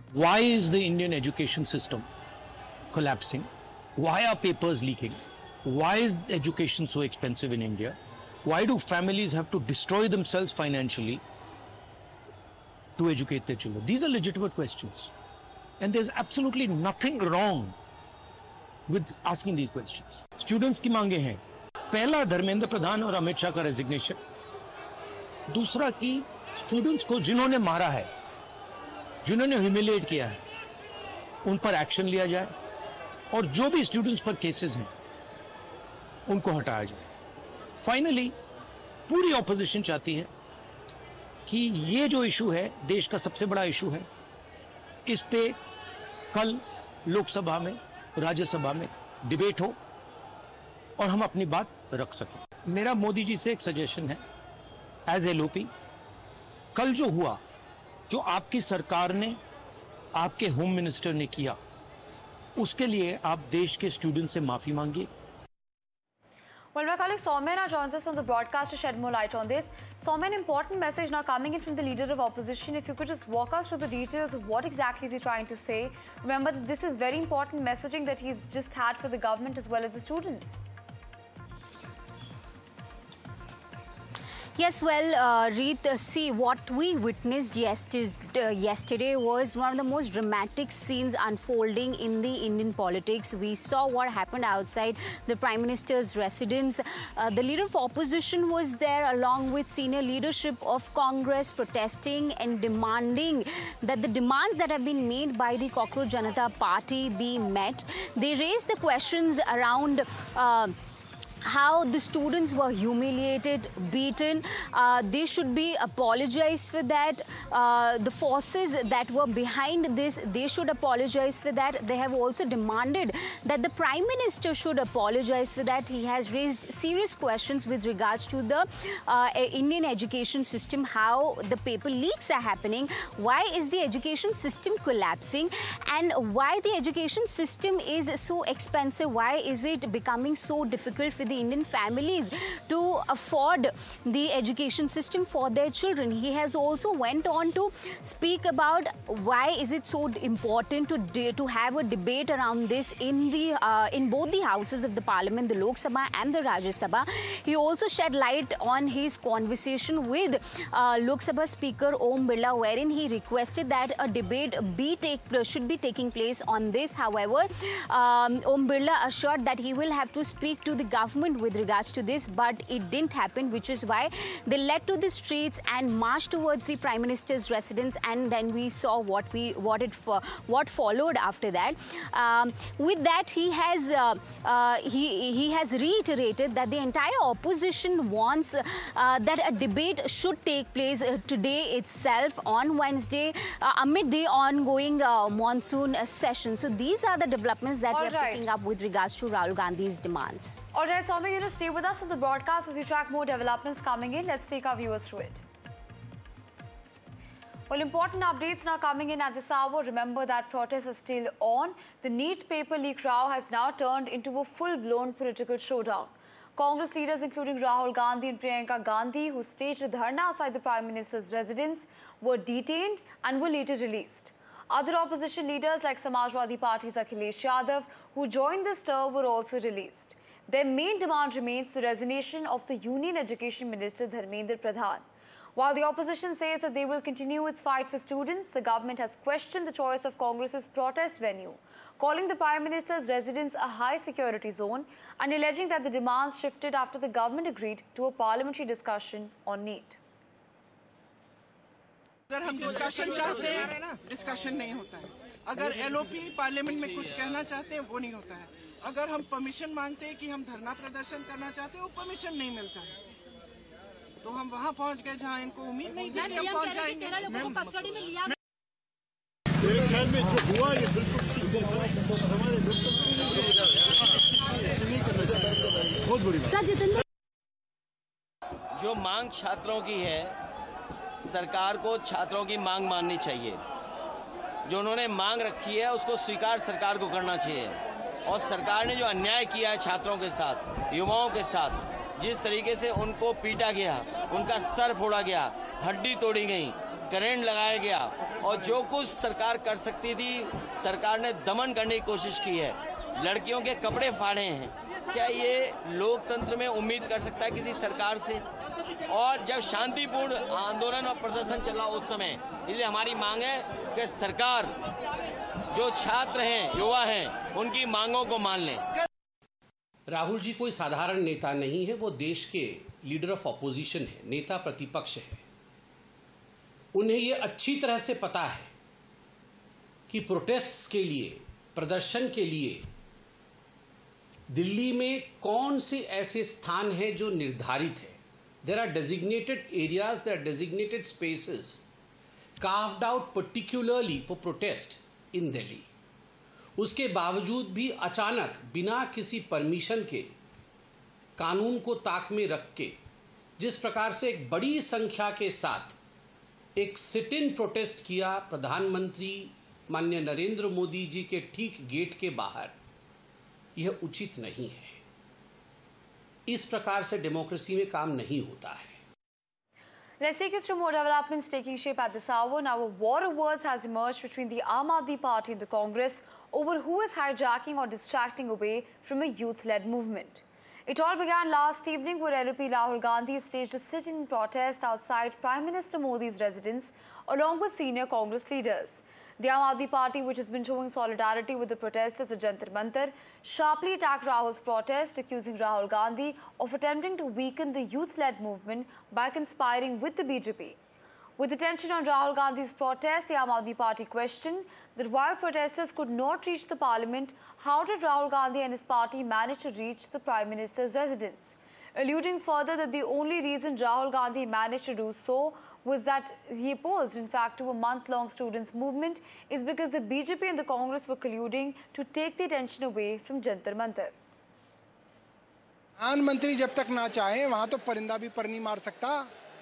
Why is the Indian education system collapsing? Why are papers leaking? Why is education so expensive in India? Why do families have to destroy themselves financially to educate their children? These are legitimate questions. And there's absolutely nothing wrong with asking these questions. Students की मांगे हैं, पहला धर्मेंद्र प्रधान और अमित शाह का resignation, दूसरा कि students को जिन्होंने मारा है, जिन्होंने ह्यूमिलिएट किया है, उन पर एक्शन लिया जाए और जो भी स्टूडेंट्स पर केसेस हैं उनको हटाया जाए। फाइनली पूरी ऑपोजिशन चाहती है कि ये जो इशू है, देश का सबसे बड़ा इशू है, इस पे कल लोकसभा में, राज्यसभा में डिबेट हो और हम अपनी बात रख सकें। मेरा मोदी जी से एक सजेशन है, एज एलओपी, कल जो हुआ, जो आपकी सरकार ने, आपके होम मिनिस्टर ने किया, उसके लिए आप देश के स्टूडेंट से माफी मांगिए। Well, my colleague Soumya now joins us on the broadcast to shed more light on this. Soumya, an important message now coming in from the leader of opposition. If you could just walk us through the details of what exactly is he trying to say. Remember that this is very important messaging that he's just had for the government as well as the students. Yes, well, Reet, see, what we witnessed yesterday was one of the most dramatic scenes unfolding in the Indian politics. We saw what happened outside the Prime Minister's residence. The leader of opposition was there along with senior leadership of Congress protesting and demanding that the demands that have been made by the Cockroach Janata Party be met. They raised the questions around how the students were humiliated, beaten. They should be apologized for that. The forces that were behind this, they should apologize for that. They have also demanded that the Prime Minister should apologize for that. He has raised serious questions with regards to the Indian education system, how the paper leaks are happening, why is the education system collapsing, and why the education system is so expensive, why is it becoming so difficult for the Indian families to afford the education system for their children. He has also went on to speak about why is it so important to have a debate around this in both the houses of the parliament, the Lok Sabha and the Rajya Sabha. He also shed light on his conversation with Lok Sabha Speaker Om Birla, wherein he requested that a debate should be taking place on this. However, Om Birla assured that he will have to speak to the government with regards to this, but it didn't happen, which is why they led to the streets and marched towards the Prime Minister's residence, and then we saw what followed after that. With that, he has reiterated that the entire opposition wants that a debate should take place today itself on Wednesday amid the ongoing monsoon session. So these are the developments that we're picking up with regards to Rahul Gandhi's demands. All right, Soumya, you just stay with us on the broadcast as we track more developments coming in. Let's take our viewers through it. Well, important updates now coming in at this hour. Remember that protests are still on. The NEET paper leak row has now turned into a full-blown political showdown. Congress leaders including Rahul Gandhi and Priyanka Gandhi, who staged a dharna outside the Prime Minister's residence, were detained and were later released. Other opposition leaders like Samajwadi Party's Akhilesh Yadav, who joined the stir, were also released. Their main demand remains the resignation of the Union Education Minister Dharmendra Pradhan. While the opposition says that they will continue its fight for students, the government has questioned the choice of Congress's protest venue, calling the Prime Minister's residence a high-security zone and alleging that the demands shifted after the government agreed to a parliamentary discussion on NEET. अगर हम discussion चाहते हैं, discussion नहीं होता है। अगर LOP parliament में कुछ कहना चाहते हैं, वो नहीं होता है। अगर हम परमिशन मांगते हैं कि हम धरना प्रदर्शन करना चाहते हैं, वो परमिशन नहीं मिलता है। तो हम वहाँ पहुँच गए जहाँ इनको उम्मीद नहीं थी कि हम पहुँच जाएंगे। कस्टडी में लिया मेरे ख्याल में जो हुआ ये बिल्कुल ठीक है। हमारे बहुत बुरी बात। जो मांग छात्रों की है, सरकार को छात्रों की मांग माननी चाहिए। जो उन्होंने मांग रखी है उसको स्वीकार सरकार को करना चाहिए। और सरकार ने जो अन्याय किया है छात्रों के साथ, युवाओं के साथ, जिस तरीके से उनको पीटा गया, उनका सर फोड़ा गया, हड्डी तोड़ी गई, करंट लगाया गया, और जो कुछ सरकार कर सकती थी सरकार ने दमन करने की कोशिश की है, लड़कियों के कपड़े फाड़े हैं। क्या ये लोकतंत्र में उम्मीद कर सकता है किसी सरकार से? और जब शांतिपूर्ण आंदोलन और प्रदर्शन चला उस समय, इसलिए हमारी मांग है कि सरकार जो छात्र हैं, युवा हैं, उनकी मांगों को मान लें। राहुल जी कोई साधारण नेता नहीं है, वो देश के लीडर ऑफ ऑपोजिशन है, नेता प्रतिपक्ष है। उन्हें ये अच्छी तरह से पता है कि प्रोटेस्ट्स के लिए, प्रदर्शन के लिए दिल्ली में कौन से ऐसे स्थान हैं जो निर्धारित है। There are designated areas, there are designated spaces carved out particularly for protest in Delhi. उसके बावजूद भी अचानक बिना किसी परमिशन के, कानून को ताक में रख के, जिस प्रकार से एक बड़ी संख्या के साथ एक सिट इन प्रोटेस्ट किया प्रधानमंत्री माननीय नरेंद्र मोदी जी के ठीक गेट के बाहर, यह उचित नहीं है। इस प्रकार से डेमोक्रेसी में काम नहीं होता है। Let's take you through more developments taking shape at this hour. Now, a war of words has emerged between the Aam Aadmi Party and the Congress over who is hijacking or distracting away from a youth-led movement. It all began last evening where LLP Rahul Gandhi staged a sit-in protest outside Prime Minister Modi's residence along with senior Congress leaders. The Aam Aadmi Party, which has been showing solidarity with the protesters at Jantar Mantar, sharply attacked Rahul's protest, accusing Rahul Gandhi of attempting to weaken the youth-led movement by conspiring with the BJP. With the tension on Rahul Gandhi's protest, the Aam Aadmi Party questioned that while protesters could not reach the parliament, how did Rahul Gandhi and his party manage to reach the Prime Minister's residence? Alluding further that the only reason Rahul Gandhi managed to do so was that he opposed, in fact, to a month-long students' movement is because the BJP and the Congress were colluding to take the attention away from Jantar Mantar. प्रधानमंत्री जब तक ना चाहे वहां तो परिंदा भी पर नहीं मार सकता।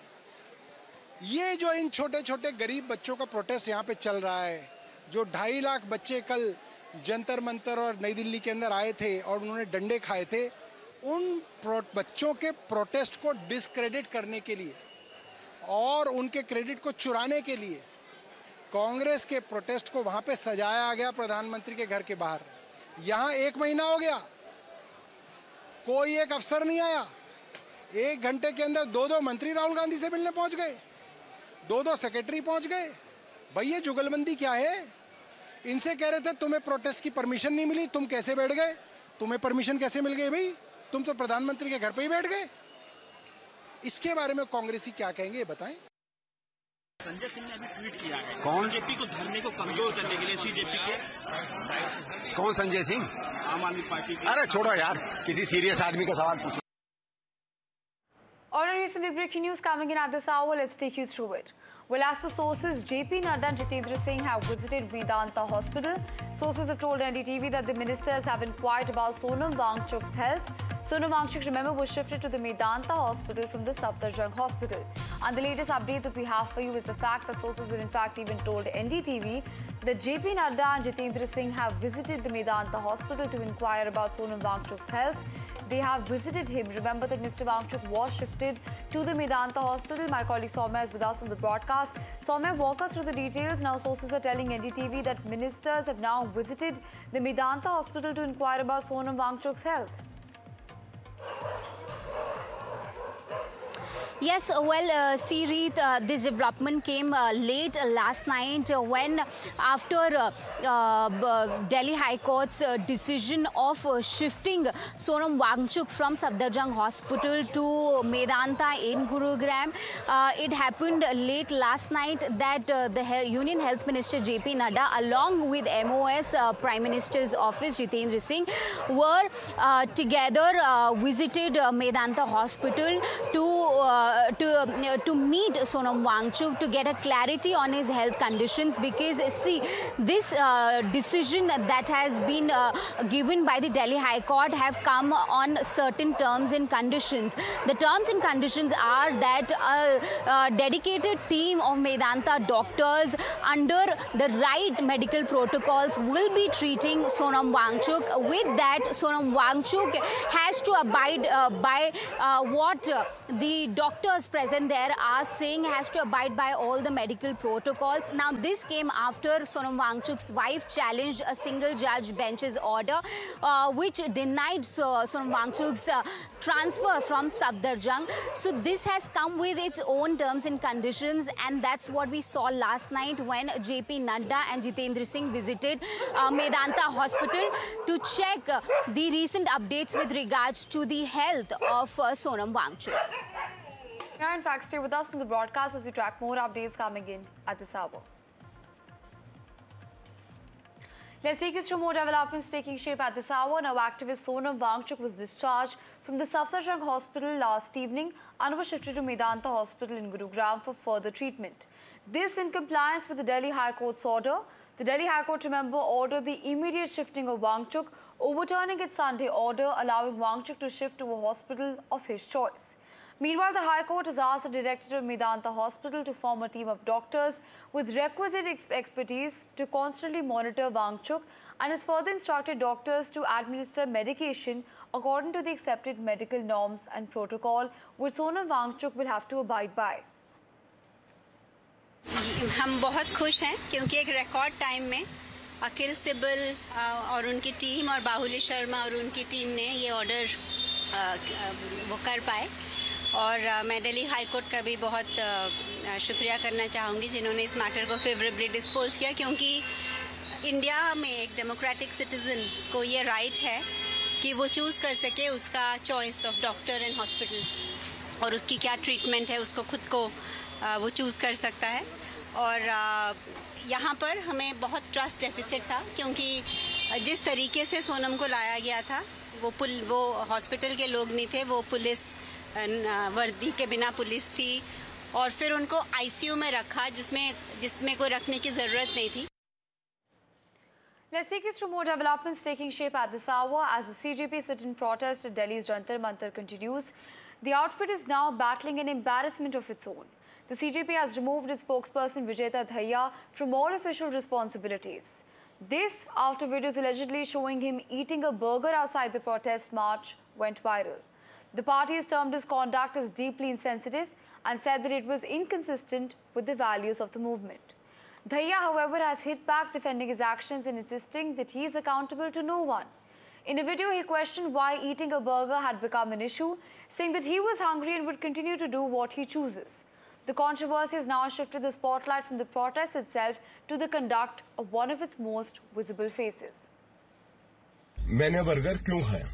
ये जो इन छोटे छोटे गरीब बच्चों का प्रोटेस्ट यहाँ पे चल रहा है, जो 2.5 लाख बच्चे कल जंतर मंतर और नई दिल्ली के अंदर आए थे और उन्होंने डंडे खाए थे, उन बच्चों के प्रोटेस्ट को डिस्क्रेडिट करने के लिए और उनके क्रेडिट को चुराने के लिए कांग्रेस के प्रोटेस्ट को वहां पे सजाया गया प्रधानमंत्री के घर के बाहर। यहां 1 महीना हो गया, कोई एक अफसर नहीं आया। 1 घंटे के अंदर 2 मंत्री राहुल गांधी से मिलने पहुंच गए, 2 सेक्रेटरी पहुंच गए। भाई ये जुगलबंदी क्या है? इनसे कह रहे थे तुम्हें प्रोटेस्ट की परमिशन नहीं मिली, तुम कैसे बैठ गए? तुम्हें परमिशन कैसे मिल गई भाई? तुम तो प्रधानमंत्री के घर पे ही बैठ गए। इसके बारे में कांग्रेसी क्या कहेंगे, ये बताएं। संजय सिंह ने अभी ट्वीट किया है, कौन बीजेपी को धरने को कमजोर करने के लिए सीजेपी के। कौन संजय सिंह? आम आदमी पार्टी के। अरे छोड़ो यार, किसी सीरियस आदमी का सवाल पूछो। All right, recent breaking news coming in at this hour. Let's take you through it. Well, as per sources, JP Nadda and Jitendra Singh have visited Vedanta Hospital. Sources have told NDTV that the ministers have inquired about Sonam Wangchuk's health. Sonam Wangchuk, remember, was shifted to the Vedanta Hospital from the Safdarjung Hospital. And the latest update that we have for you is the fact that sources have in fact even told NDTV that JP Nadda and Jitendra Singh have visited the Vedanta Hospital to inquire about Sonam Wangchuk's health. They have visited him. Remember that Mr. Wangchuk was shifted to the Medanta Hospital. My colleague Soumya is with us on the broadcast. Soumya, walk us through the details. Now, sources are telling NDTV that ministers have now visited the Medanta Hospital to inquire about Sonam Wangchuk's health. Yes, well, Siri, this development came late last night when after Delhi High Court's decision of shifting Sonam Wangchuk from Safdarjung Hospital to Medanta in Gurugram. It happened late last night that the Union Health Minister JP Nadda along with MOS Prime Minister's Office Jitendra Singh were together visited Medanta Hospital to meet Sonam Wangchuk to get a clarity on his health conditions, because see, this decision that has been given by the Delhi High Court have come on certain terms and conditions. The terms and conditions are that a dedicated team of Medanta doctors under the right medical protocols will be treating Sonam Wangchuk. With that, Sonam Wangchuk has to abide by what the doctor doctors present there are saying has to abide by all the medical protocols. Now, this came after Sonam Wangchuk's wife challenged a single judge bench's order, which denied Sonam Wangchuk's transfer from Safdarjung. So this has come with its own terms and conditions, and that's what we saw last night when JP Nadda and Jitendra Singh visited Medanta Hospital to check the recent updates with regards to the health of Sonam Wangchuk. Yeah, in fact, stay with us in the broadcast as we track more updates coming in at this hour. Let's take us to more developments taking shape at this hour. Now, activist Sonam Wangchuk was discharged from the Safdarjung Hospital last evening and was shifted to Medanta Hospital in Gurugram for further treatment. This in compliance with the Delhi High Court's order. The Delhi High Court, remember, ordered the immediate shifting of Wangchuk, overturning its Sunday order, allowing Wangchuk to shift to a hospital of his choice. Meanwhile, the High Court has asked the director of Medanta Hospital to form a team of doctors with requisite expertise to constantly monitor Wangchuk and has further instructed doctors to administer medication according to the accepted medical norms and protocol, which Sonam Wangchuk will have to abide by. हम बहुत खुश हैं क्योंकि एक record time में अखिल सिब्बल और उनकी team और बाहुली शर्मा और उनकी टीम ने ये ऑर्डर वो कर पाए और मैं दिल्ली हाई कोर्ट का भी बहुत शुक्रिया करना चाहूँगी जिन्होंने इस मैटर को फेवरेबली डिस्पोज किया क्योंकि इंडिया में एक डेमोक्रेटिक सिटीजन को ये राइट है कि वो चूज़ कर सके उसका choice of doctor and hospital और उसकी क्या ट्रीटमेंट है उसको खुद को वो चूज़ कर सकता है और यहाँ पर हमें बहुत ट्रस्ट डेफिसिट था क्योंकि जिस तरीके से सोनम को लाया गया था वो हॉस्पिटल के लोग नहीं थे, वो पुलिस वर्दी के बिना पुलिस थी और फिर उनको आईसीयू में रखा जिसमें कोई रखने की ज़रूरत नहीं थी. Let's take us to more developments taking shape at this hour as the CJP sit-in protest at Delhi's Jantar Mantar continues. The outfit is now battling an embarrassment of its own. The CJP has removed its spokesperson Vijeta Dhaya from all official responsibilities. This after videos allegedly showing him eating a burger outside the protest march went viral. The party has termed his conduct as deeply insensitive and said that it was inconsistent with the values of the movement. Dhaya, however, has hit back defending his actions and insisting that he is accountable to no one. In a video, he questioned why eating a burger had become an issue, saying that he was hungry and would continue to do what he chooses. The controversy has now shifted the spotlight from the protest itself to the conduct of one of its most visible faces. मैंने burger क्यों खाया?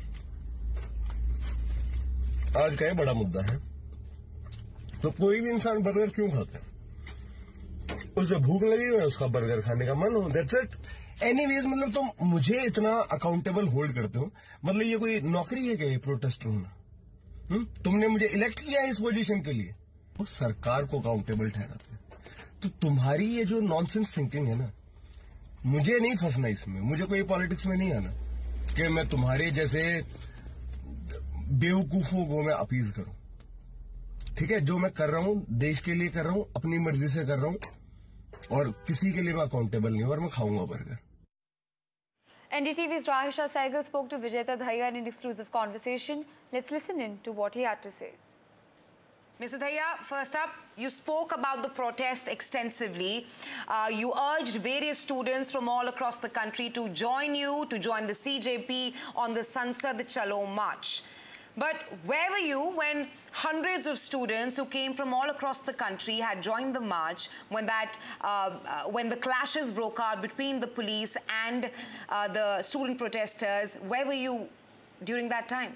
आज का ये बड़ा मुद्दा है. तो कोई भी इंसान बर्गर क्यों खाता है? उसे भूख लगी हो, उसका बर्गर खाने का मन हो. That's it. Anyways, मतलब तुम मुझे इतना अकाउंटेबल होल्ड करते हो, मतलब ये कोई नौकरी है क्या ये प्रोटेस्ट होना? तुमने मुझे इलेक्ट किया है इस पोजीशन के लिए, वो सरकार को अकाउंटेबल ठहराते. तो तुम्हारी ये जो नॉनसेंस थिंकिंग है ना, मुझे नहीं फंसना इसमें. मुझे कोई पॉलिटिक्स में नहीं आना कि मैं तुम्हारे जैसे बेवकूफों को मैं अपीज करूं. ठीक है, जो मैं कर रहा हूं देश के लिए कर रहा हूं, अपनी मर्जी से कर रहा हूं और किसी के लिए मैं अकाउंटेबल नहीं हूं और मैं खाऊंगा burger. NDTV's Rahisha Sehgal spoke to Vijeta Dhaya in an exclusive conversation. Let's listen in to what he had to say. Mr. Dhaya, first up, you spoke about the protest extensively. You urged various students from all across the country to join you, to join the CJP on the Sansad Chalo march. But where were you when hundreds of students who came from all across the country had joined the march when the clashes broke out between the police and the student protesters? Where were you during that time?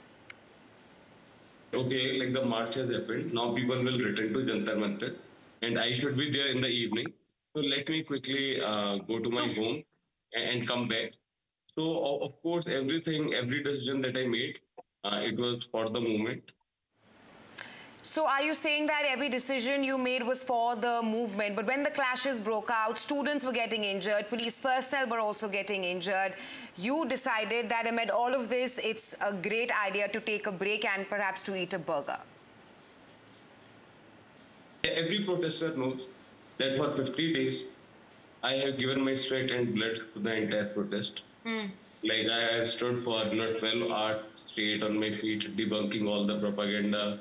Okay, like the march has happened. Now people will return to Jantar Mantar and I should be there in the evening. So let me quickly go to my home and come back. So of course, every decision that I made, it was for the movement. So are you saying that every decision you made was for the movement, but when the clashes broke out, students were getting injured, police personnel were also getting injured, you decided that amid all of this, it's a great idea to take a break and perhaps to eat a burger? Every protester knows that for 50 days, I have given my sweat and blood to the entire protest. Like I have stood for 12 hours straight on my feet, debunking all the propaganda,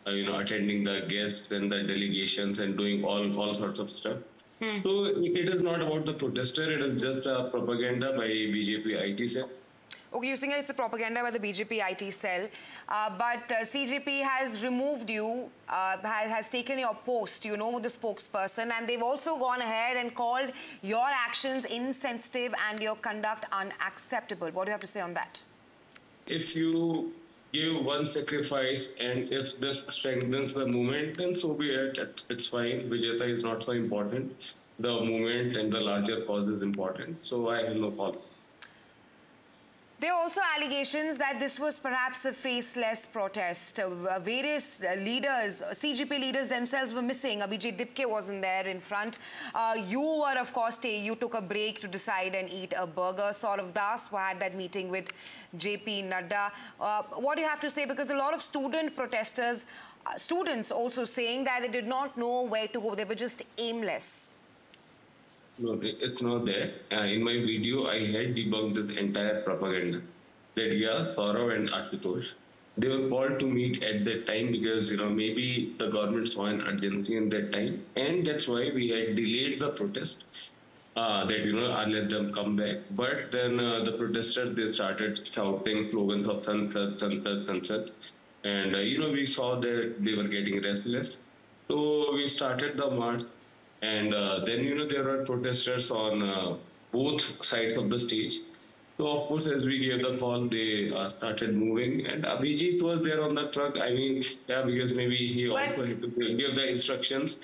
attending the guests and the delegations and doing all sorts of stuff. So it is not about the protester, it is just a propaganda by BJP IT cell. Okay, you're saying it's a propaganda by the BJP IT cell, but CJP has removed you, has taken your post, the spokesperson, and they've also gone ahead and called your actions insensitive and your conduct unacceptable. What do you have to say on that? If you give one sacrifice and if this strengthens the movement, then so be it. It's fine. Vijayata is not so important. The movement and the larger cause is important. So I have no problem. There are also allegations that this was perhaps a faceless protest. Various leaders, CJP leaders themselves were missing. Abhijit Dipke wasn't there in front. You were, of course, you took a break to decide and eat a burger. Saurav Das had that meeting with JP Nadda. What do you have to say? Because a lot of student protesters, students also saying that they did not know where to go. They were just aimless. No, it's not there. In my video, I had debunked this entire propaganda. That yeah, Saurav and Ashutosh, they were called to meet at that time because maybe the government saw an urgency in that time, and that's why we had delayed the protest. That I let them come back. But then the protesters, they started shouting slogans of Sansad, Sansad, Sansad, and we saw that they were getting restless. So we started the march. And then, there were protesters on both sides of the stage. So, of course, as we gave the call, they started moving. And Abhijit was there on the truck. I mean, yeah, because maybe he also had to give the instructions.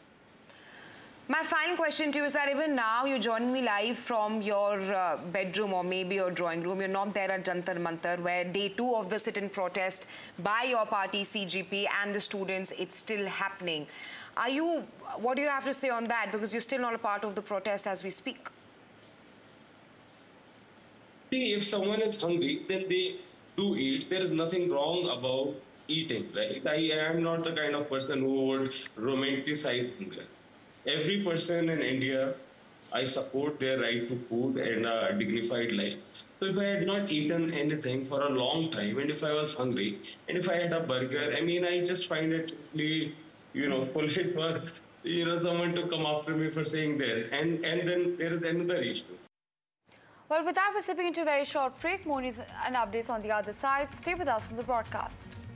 My final question to you is that even now you're joining me live from your bedroom or maybe your drawing room. You're not there at Jantar Mantar, where day 2 of the sit-in protest by your party, CJP, and the students, it's still happening. What do you have to say on that? Because you're still not a part of the protest as we speak. See, if someone is hungry, then they do eat. There is nothing wrong about eating, right? I am not the kind of person who would romanticize hunger. Every person in India, I support their right to food and a dignified life. So if I had not eaten anything for a long time, and if I was hungry, and if I had a burger, I mean, I just find it really, polite for, someone to come after me for saying that. And then there is another issue. Well, with that, we're slipping into a very short break. More news and updates on the other side. Stay with us on the broadcast.